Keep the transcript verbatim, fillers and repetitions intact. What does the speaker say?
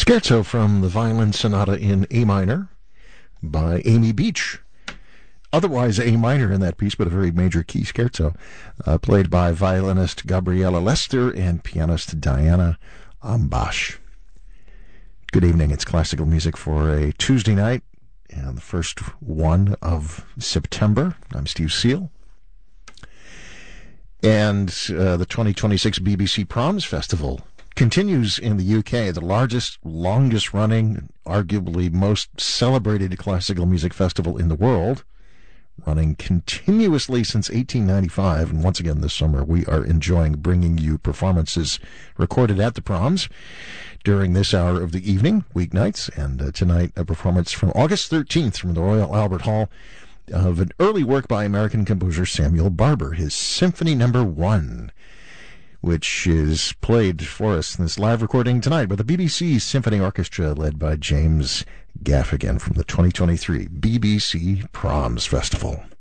Scherzo from the Violin Sonata in A minor by Amy Beach. Otherwise A minor in that piece, but a very major key scherzo, uh, played by violinist Gabriella Lester and pianist Diana Ambash. Good evening. It's classical music for a Tuesday night, and the first one of September. I'm Steve Seal. And uh, the twenty twenty-six B B C Proms Festival continues in the U K, the largest, longest-running, arguably most celebrated classical music festival in the world, running continuously since eighteen ninety-five. And once again this summer, we are enjoying bringing you performances recorded at the Proms during this hour of the evening, weeknights. And uh, tonight, a performance from August thirteenth from the Royal Albert Hall of an early work by American composer Samuel Barber, his Symphony Number One, which is played for us in this live recording tonight by the B B C Symphony Orchestra, led by James Gaffigan from the twenty twenty-three B B C Proms Festival.